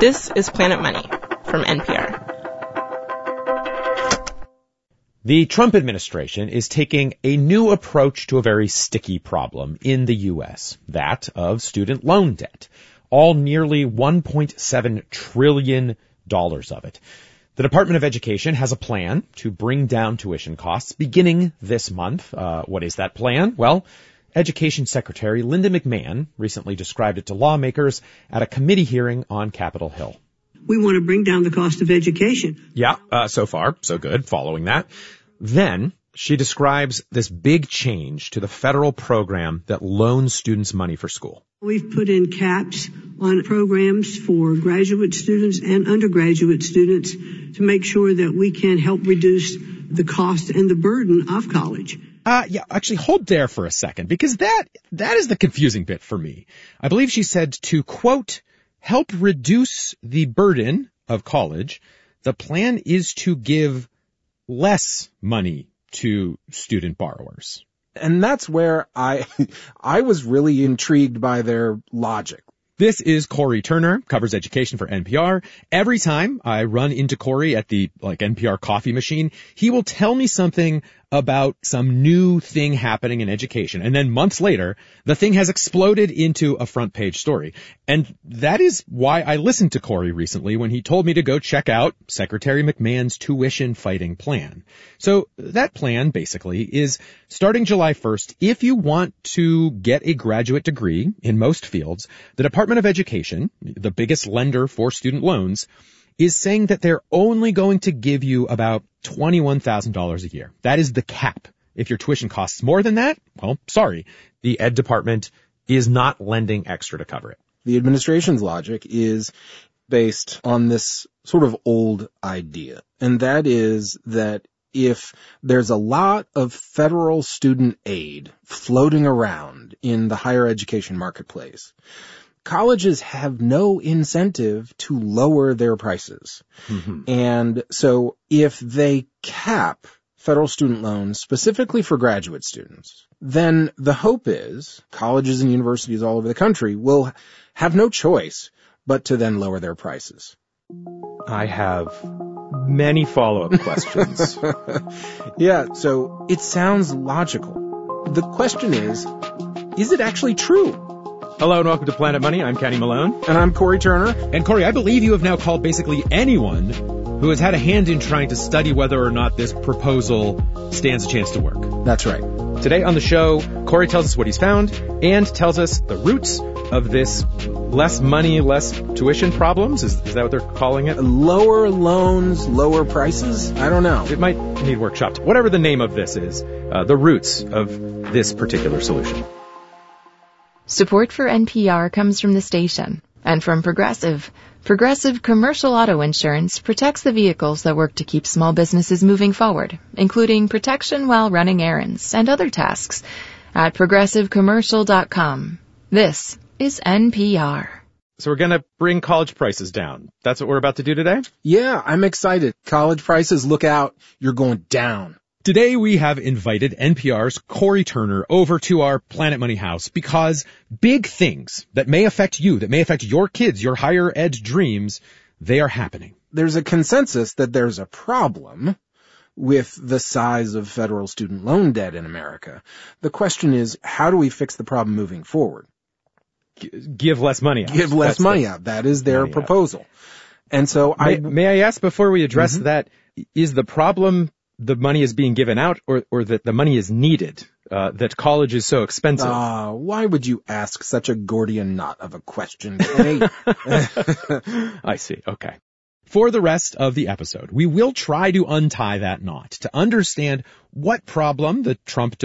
This is Planet Money from NPR. The Trump administration is taking a new approach to a very sticky problem in the U.S., that of student loan debt, all nearly $1.7 trillion of it. The Department of Education has a plan to bring down tuition costs beginning this month. What is that plan? Well, Education Secretary Linda McMahon recently described it to lawmakers at a committee hearing on Capitol Hill. We want to bring down the cost of education. Yeah, so far, so good, following that. Then she describes this big change to the federal program that loans students money for school. We've put in caps on programs for graduate students and undergraduate students to make sure that we can help reduce the cost and the burden of college. Actually, hold there for a second, because that is the confusing bit for me. I believe she said to, quote, help reduce the burden of college, the plan is to give less money to student borrowers. And that's where I was really intrigued by their logic. This is Corey Turner, covers education for NPR. Every time I run into Corey at the NPR coffee machine, he will tell me something about some new thing happening in education. And then months later, the thing has exploded into a front page story. And that is why I listened to Corey recently when he told me to go check out Secretary McMahon's tuition fighting plan. So that plan basically is starting July 1st, if you want to get a graduate degree in most fields, the Department of Education, the biggest lender for student loans, is saying that they're only going to give you about $21,000 a year. That is the cap. If your tuition costs more than that, well, sorry. The Ed Department is not lending extra to cover it. The administration's logic is based on this sort of old idea, and that is that if there's a lot of federal student aid floating around in the higher education marketplace, colleges have no incentive to lower their prices. Mm-hmm. And so if they cap federal student loans specifically for graduate students, then the hope is colleges and universities all over the country will have no choice but to then lower their prices. I have many follow-up questions. Yeah, so it sounds logical. The question is it actually true? Hello and welcome to Planet Money. I'm Kenny Malone. And I'm Corey Turner. And Corey, I believe you have now called basically anyone who has had a hand in trying to study whether or not this proposal stands a chance to work. That's right. Today on the show, Corey tells us what he's found and tells us the roots of this less money, less tuition problems. Is that what they're calling it? Lower loans, lower prices? I don't know. It might need workshopped. Whatever the name of this is, the roots of this particular solution. Support for NPR comes from the station and from Progressive. Progressive Commercial Auto Insurance protects the vehicles that work to keep small businesses moving forward, including protection while running errands and other tasks at progressivecommercial.com. This is NPR. So we're going to bring college prices down. That's what we're about to do today? Yeah, I'm excited. College prices, look out. You're going down. Today we have invited NPR's Corey Turner over to our Planet Money house because big things that may affect you, that may affect your kids, your higher ed dreams, they are happening. There's a consensus that there's a problem with the size of federal student loan debt in America. The question is, how do we fix the problem moving forward? Give less money out. Give less money out. That is their proposal. And so may I ask before we address that, is the problem the money is being given out or that the money is needed, that college is so expensive? Why would you ask such a Gordian knot of a question, Kenny? I see. Okay. For the rest of the episode, we will try to untie that knot to understand what problem the Trump